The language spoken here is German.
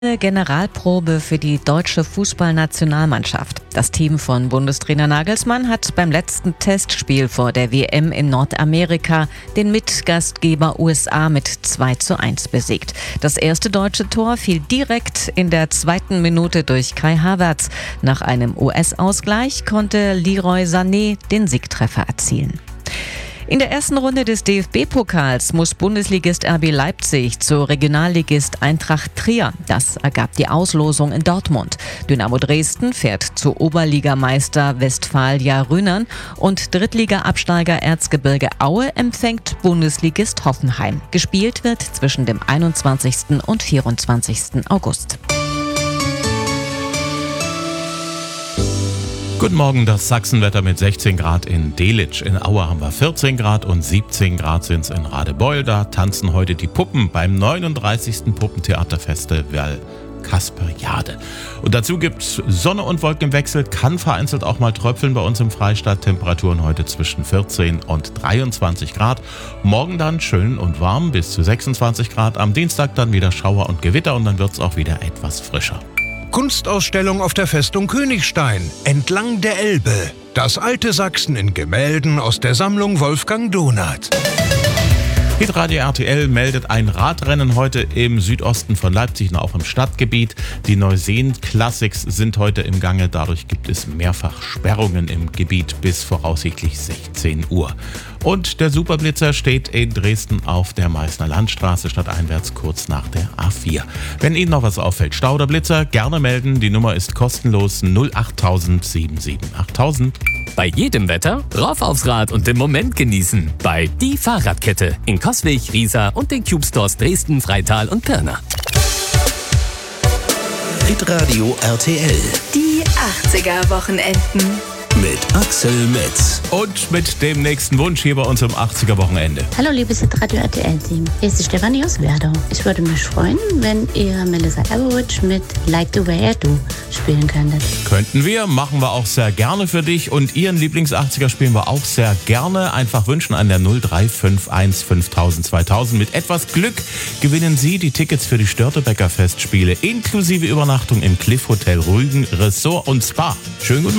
Generalprobe für die deutsche Fußballnationalmannschaft. Das Team von Bundestrainer Nagelsmann hat beim letzten Testspiel vor der WM in Nordamerika den Mitgastgeber USA mit 2:1 besiegt. Das erste deutsche Tor fiel direkt in der 2. Minute durch Kai Havertz. Nach einem US-Ausgleich konnte Leroy Sané den Siegtreffer erzielen. In der ersten Runde des DFB-Pokals muss Bundesligist RB Leipzig zu Regionalligist Eintracht Trier. Das ergab die Auslosung in Dortmund. Dynamo Dresden fährt zu Oberligameister Westfalia Rhynern und Drittliga-Absteiger Erzgebirge Aue empfängt Bundesligist Hoffenheim. Gespielt wird zwischen dem 21. und 24. August. Guten Morgen, das Sachsenwetter mit 16 Grad in Delitzsch. In Aue haben wir 14 Grad und 17 Grad sind es in Radebeul. Da tanzen heute die Puppen beim 39. Puppentheaterfestival Kasperiade. Und dazu gibt's Sonne und Wolken im Wechsel, kann vereinzelt auch mal tröpfeln bei uns im Freistaat. Temperaturen heute zwischen 14 und 23 Grad. Morgen dann schön und warm bis zu 26 Grad. Am Dienstag dann wieder Schauer und Gewitter und dann wird's auch wieder etwas frischer. Kunstausstellung auf der Festung Königstein, entlang der Elbe. Das alte Sachsen in Gemälden aus der Sammlung Wolfgang Donath. Hitradio RTL meldet ein Radrennen heute im Südosten von Leipzig und auch im Stadtgebiet. Die Neuseen Classics sind heute im Gange. Dadurch gibt es mehrfach Sperrungen im Gebiet bis voraussichtlich 16 Uhr. Und der Superblitzer steht in Dresden auf der Meißner Landstraße stadteinwärts kurz nach der A4. Wenn Ihnen noch was auffällt, Stau oder Blitzer, gerne melden. Die Nummer ist kostenlos 08000 77 8000. Bei jedem Wetter rauf aufs Rad und den Moment genießen. Bei Die Fahrradkette in Coswig, Riesa und den Cube Stores Dresden, Freital und Pirna. Hitradio RTL. Die 80er-Wochenenden. Mit Axel Metz. Und mit dem nächsten Wunsch hier bei uns im 80er-Wochenende. Hallo liebes Hitradio RTL-Team, hier ist die Stefanie aus Werdau. Ich würde mich freuen, wenn ihr Melissa Etheridge mit Like the Way I Do spielen könntet. Könnten wir, machen wir auch sehr gerne für dich. Und Ihren Lieblings-80er spielen wir auch sehr gerne. Einfach wünschen an der 0351 5000 2000. Mit etwas Glück gewinnen Sie die Tickets für die Störtebeker Festspiele inklusive Übernachtung im Cliff Hotel Rügen, Ressort und Spa. Schönen guten Morgen.